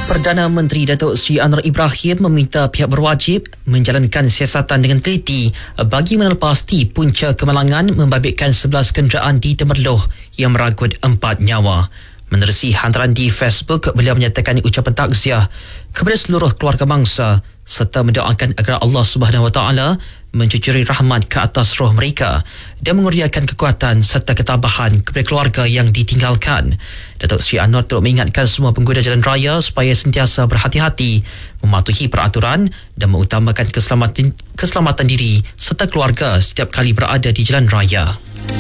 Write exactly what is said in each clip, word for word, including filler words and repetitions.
Perdana Menteri Datuk Seri Anwar Ibrahim meminta pihak berwajib menjalankan siasatan dengan teliti bagi menelepasti punca kemalangan membabitkan sebelas kenderaan di Temerloh yang meragut empat nyawa. Menerusi hantaran di Facebook, beliau menyatakan ucapan takziah kepada seluruh keluarga bangsa serta mendoakan agar Allah Subhanahu Wa Taala mencucuri rahmat ke atas roh mereka dan mengurniakan kekuatan serta ketabahan kepada keluarga yang ditinggalkan. Datuk Seri Anwar turut mengingatkan semua pengguna jalan raya supaya sentiasa berhati-hati, mematuhi peraturan dan mengutamakan keselamatan, keselamatan diri serta keluarga setiap kali berada di jalan raya.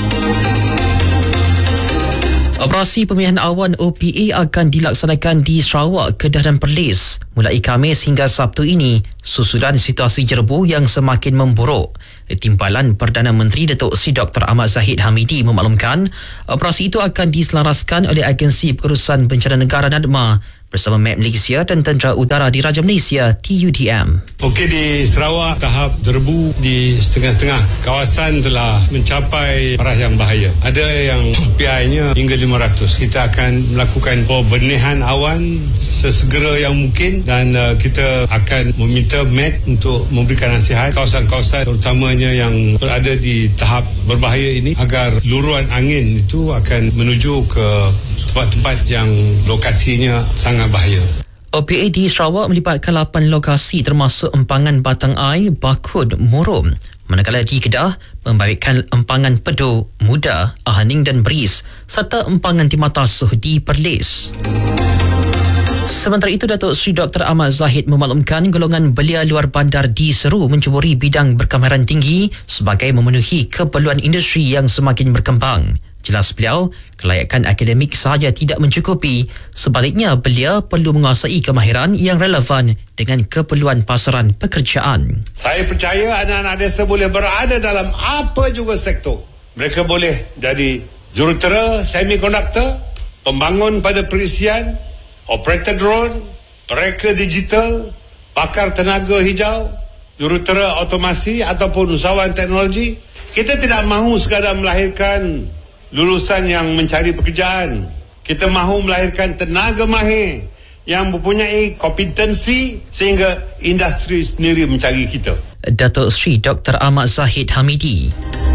Operasi pemilihan awan O P A akan dilaksanakan di Sarawak, Kedah dan Perlis mulai Khamis hingga Sabtu ini susulan situasi jerebu yang semakin memburuk. Timbalan Perdana Menteri Datuk Seri Doktor Ahmad Zahid Hamidi memaklumkan operasi itu akan diselaraskan oleh Agensi Pengurusan Bencana Negara NADMA bersama M E P Malaysia dan Tentera Udara Diraja Malaysia T U D M. Okey, di Sarawak tahap jerebu di setengah-tengah kawasan telah mencapai arah yang bahaya. Ada yang P I-nya hingga lima ratus. Kita akan melakukan pembernihan awan sesegera yang mungkin dan uh, kita akan meminta M E T untuk memberikan nasihat kawasan-kawasan terutamanya yang berada di tahap berbahaya ini agar luruan angin itu akan menuju ke tempat-tempat yang lokasinya sangat bahaya. O P A di Sarawak melibatkan lapan lokasi termasuk empangan Batang Ai, Bakud, Murum. Manakala di Kedah membabitkan empangan Pedu, Muda, Ahaning dan Beris serta empangan Timatasuh di Perlis. Sementara itu, Datuk Seri Doktor Ahmad Zahid memaklumkan golongan belia luar bandar diseru mencuburi bidang berkemahiran tinggi sebagai memenuhi keperluan industri yang semakin berkembang. Jelas beliau, kelayakan akademik sahaja tidak mencukupi. Sebaliknya, belia perlu menguasai kemahiran yang relevan dengan keperluan pasaran pekerjaan. Saya percaya anak-anak desa boleh berada dalam apa juga sektor. Mereka boleh jadi jurutera semikonduktor, pembangun pada perisian, operator drone, pereka digital, pakar tenaga hijau, jurutera otomasi ataupun usahawan teknologi. Kita tidak mahu sekadar melahirkan lulusan yang mencari pekerjaan. Kita mahu melahirkan tenaga mahir yang mempunyai kompetensi sehingga industri sendiri mencari kita. Datuk Seri Doktor Ahmad Zahid Hamidi.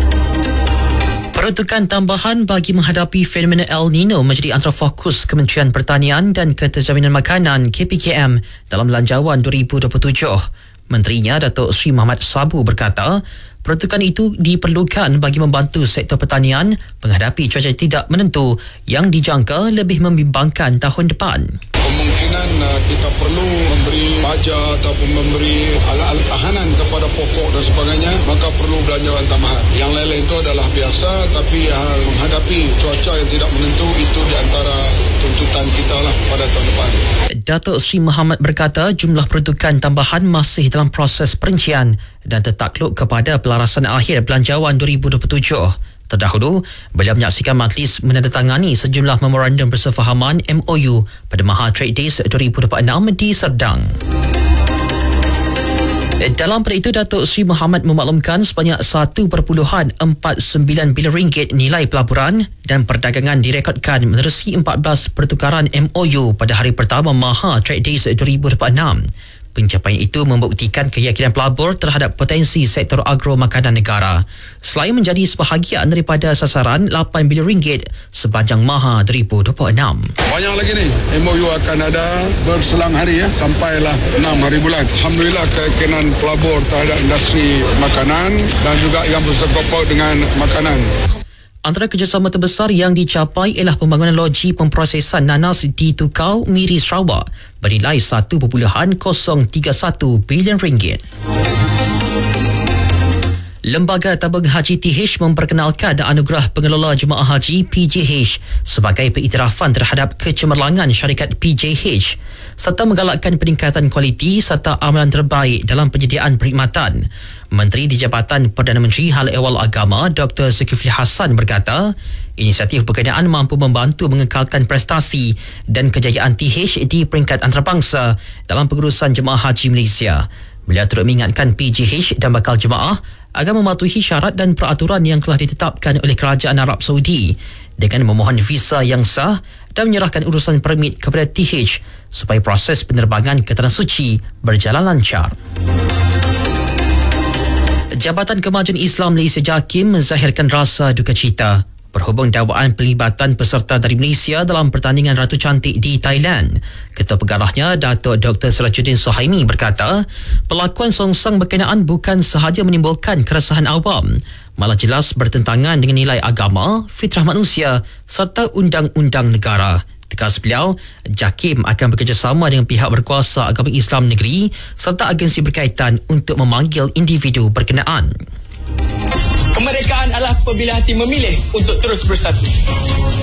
Peruntukan tambahan bagi menghadapi fenomena El Nino menjadi antara fokus Kementerian Pertanian dan Keterjaminan Makanan K P K M dalam Belanjawan dua ribu dua puluh tujuh. Menterinya Datuk Seri Muhammad Sabu berkata, peruntukan itu diperlukan bagi membantu sektor pertanian menghadapi cuaca tidak menentu yang dijangka lebih membimbangkan tahun depan. Kemungkinan uh, kita perlu memberi baja ataupun memberi alat-alat tahanan kepada pokok dan sebagainya, maka perlu belanjawan tambahan. Yang lain-lain itu adalah biasa, tapi hal menghadapi cuaca yang tidak menentu itu di antara tuntutan kita lah pada tahun depan. Datuk Seri Muhammad berkata jumlah peruntukan tambahan masih dalam proses perincian dan tertakluk kepada pelarasan akhir Belanjawan dua ribu dua puluh tujuh. Terdahulu, beliau menyaksikan majlis menandatangani sejumlah memorandum bersefahaman M O U pada Maha Trade Days dua ribu dua puluh enam di Serdang. Dalam pada itu, Datuk Seri Muhammad memaklumkan sebanyak satu perpuluhan empat sembilan bilion ringgit nilai pelaburan dan perdagangan direkodkan menerusi empat belas pertukaran M O U pada hari pertama Maha Trade Days dua ribu dua puluh enam. Pencapaian itu membuktikan keyakinan pelabur terhadap potensi sektor agro makanan negara. Selain menjadi sebahagian daripada sasaran lapan bilion ringgit sepanjang Maha dua ribu dua puluh enam. Banyak lagi ni M O U akan ada berselang hari ya, sampailah enam hari bulan. Alhamdulillah keyakinan pelabur terhadap industri makanan dan juga yang bersangkut dengan makanan. Antara kerjasama terbesar yang dicapai ialah pembangunan loji pemprosesan nanas di Tukau, Miri, Sarawak bernilai satu perpuluhan kosong tiga satu bilion ringgit. Lembaga Tabung Haji T H memperkenalkan anugerah pengelola jemaah haji P J H sebagai pengiktirafan terhadap kecemerlangan syarikat P J H serta menggalakkan peningkatan kualiti serta amalan terbaik dalam penyediaan perkhidmatan. Menteri di Jabatan Perdana Menteri Hal Ehwal Agama Doktor Zulkifli Hassan berkata, inisiatif berkenaan mampu membantu mengekalkan prestasi dan kejayaan T H di peringkat antarabangsa dalam pengurusan jemaah haji Malaysia. Beliau turut mengingatkan P J H dan bakal jemaah agar mematuhi syarat dan peraturan yang telah ditetapkan oleh Kerajaan Arab Saudi dengan memohon visa yang sah dan menyerahkan urusan permit kepada T H supaya proses penerbangan ke Tanah Suci berjalan lancar. Jabatan Kemajuan Islam Malaysia JAKIM menzahirkan rasa duka cita berhubung dakwaan pelibatan peserta dari Malaysia dalam pertandingan Ratu Cantik di Thailand. Ketua Pengarahnya, Datuk Doktor Sirajuddin Suhaimi berkata, perlakuan songsang berkenaan bukan sahaja menimbulkan keresahan awam, malah jelas bertentangan dengan nilai agama, fitrah manusia serta undang-undang negara. Tegas beliau, JAKIM akan bekerjasama dengan pihak berkuasa agama Islam negeri serta agensi berkaitan untuk memanggil individu berkenaan. Kemerdekaan adalah apabila hati memilih untuk terus bersatu.